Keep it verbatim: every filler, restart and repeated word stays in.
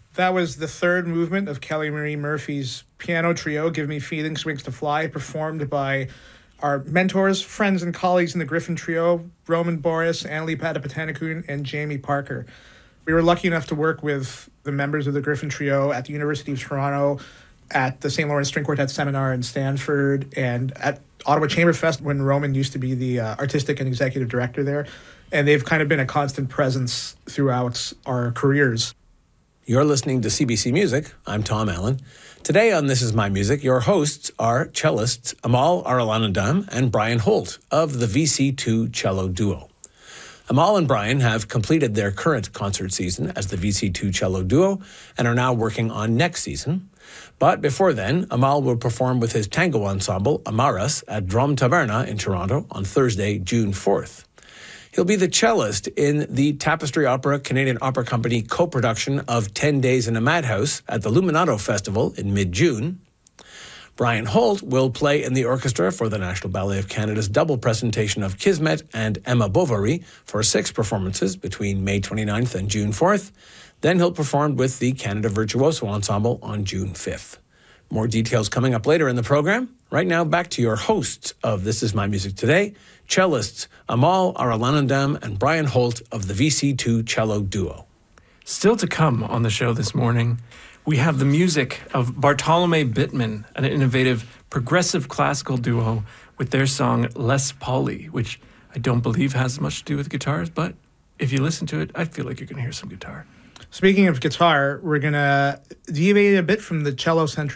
That was the third movement of Kelly Marie Murphy's piano trio, Give Me Feelings, Wings to Fly, performed by our mentors, friends, and colleagues in the Griffin Trio, Roman Boris, Annalie Patapatanakun, and Jamie Parker. We were lucky enough to work with the members of the Griffin Trio at the University of Toronto, at the Saint Lawrence String Quartet Seminar in Stanford, and at Ottawa Chamber Fest when Roman used to be the uh, artistic and executive director there. And they've kind of been a constant presence throughout our careers. You're listening to C B C Music. I'm Tom Allen. Today on This Is My Music, your hosts are cellists Amal Arulanandam and Brian Holt of the V C two Cello Duo. Amal and Brian have completed their current concert season as the V C two Cello Duo and are now working on next season. But before then, Amal will perform with his tango ensemble, Amaras, at Drum Taberna in Toronto on Thursday, June fourth. He'll be the cellist in the Tapestry Opera Canadian Opera Company co-production of ten days in a Madhouse at the Luminato Festival in mid-June. Brian Holt will play in the orchestra for the National Ballet of Canada's double presentation of Kismet and Emma Bovary for six performances between May twenty-ninth and June fourth. Then he'll perform with the Canada Virtuoso Ensemble on June fifth. More details coming up later in the program. Right now, back to your hosts of This Is My Music Today, cellists Amal Arulanandam and Brian Holt of the V C two Cello Duo. Still to come on the show this morning, we have the music of Bartolomé Bittman, an innovative progressive classical duo with their song Les Pauli, which I don't believe has much to do with guitars, but if you listen to it, I feel like you're going to hear some guitar. Speaking of guitar, we're going to deviate a bit from the cello-centric